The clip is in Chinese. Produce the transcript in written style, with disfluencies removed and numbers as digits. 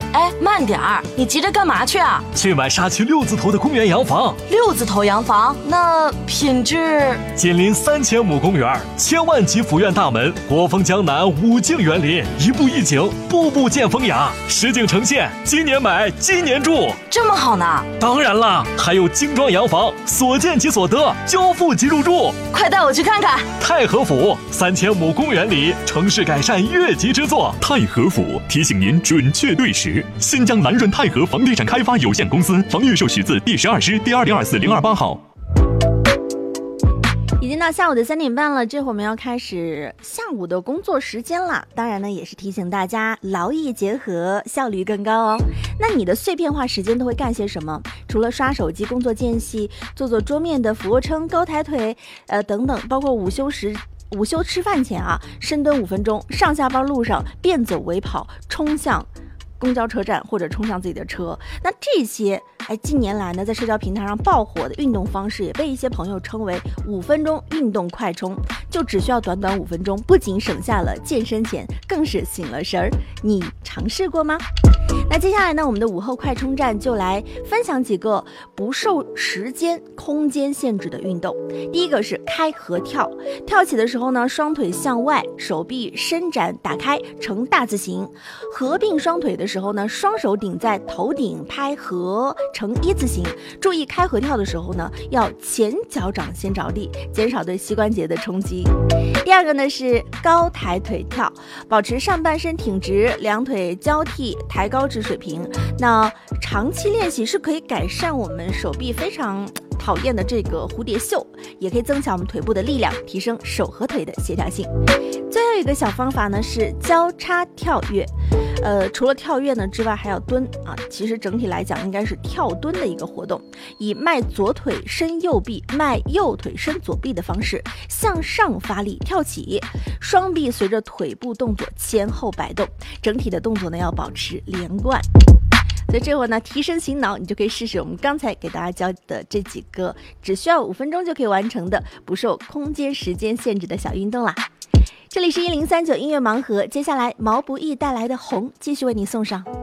哎，慢点儿，你急着干嘛去啊？ 去买沙区6字头的公园洋房。 6字头洋房，那品质？ 紧邻3000亩公园，千万级府院大门，国风江南5境园林，一步一景，步步见风雅，实景呈现，今年买，今年住， 这么好呢？ 当然啦，还有精装洋房，所见即所得，交付即入住。 快带我去看看。 太和府3000亩公园里，城市改善越级之作。 太和府提醒您准确对时。新疆南润太和房地产开发有限公司，房预售许字第12师第2024028号。 已经到下午的3点半了，这会儿我们要开始下午的工作时间了。当然呢，也是提醒大家劳逸结合，效率更高哦。那你的碎片化时间都会干些什么？除了刷手机、工作间隙、做桌面的俯卧撑、高抬腿，等等，包括午休吃饭前啊，深蹲5分钟，上下班路上边走为跑，冲向公交车站或者冲向自己的车。那这些近年来呢，在社交平台上爆火的运动方式，也被一些朋友称为5分钟运动快充，就只需要短短5分钟，不仅省下了健身钱，更是醒了神儿。你尝试过吗？那接下来呢，我们的午后快充站就来分享几个不受时间、空间限制的运动。第一个是开合跳，跳起的时候呢，双腿向外，手臂伸展打开呈大字形；合并双腿的时候呢，双手顶在头顶拍合呈一字形。注意开合跳的时候呢，要前脚掌先着地，减少对膝关节的冲击。第二个呢是高抬腿跳，保持上半身挺直，两腿交替抬高至水平。那长期练习是可以改善我们手臂非常讨厌的这个蝴蝶袖，也可以增强我们腿部的力量，提升手和腿的协调性。最后一个小方法呢是交叉跳跃，除了跳跃呢之外还要蹲啊。其实整体来讲应该是跳蹲的一个活动，以迈左腿伸右臂，迈右腿伸左臂的方式向上发力跳起，双臂随着腿部动作前后摆动，整体的动作呢要保持连贯。所以这会儿呢，提神醒脑，你就可以试试我们刚才给大家教的这几个只需要5分钟就可以完成的不受空间时间限制的小运动啦。这里是1039音乐盲盒，接下来毛不易带来的红继续为你送上。